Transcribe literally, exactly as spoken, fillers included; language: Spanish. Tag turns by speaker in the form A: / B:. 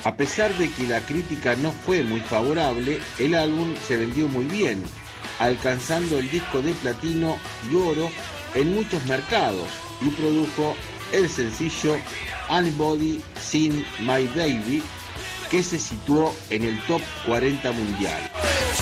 A: A pesar de que la crítica no fue muy favorable, el álbum se vendió muy bien, alcanzando el disco de platino y oro en muchos mercados, y produjo el sencillo Anybody Seen My Baby, que se situó en el top cuarenta mundial.